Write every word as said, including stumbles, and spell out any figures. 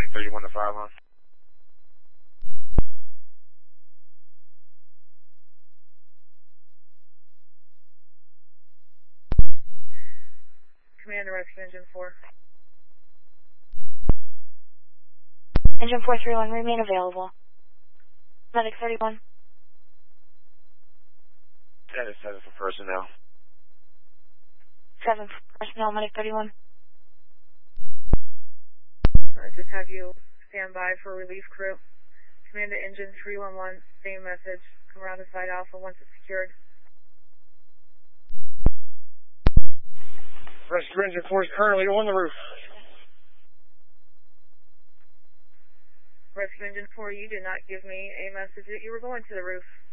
Medic thirty-one to fire line. Commander, rescue engine four. Engine four three one, remain available. Medic thirty-one. That is seven for personnel. seven for personnel, Medic thirty-one. I just have you stand by for relief crew. Commander engine three one one, same message. Come around to side alpha once it's secured. Rescue engine four is currently on the roof. Rescue engine four, you did not give me a message that you were going to the roof.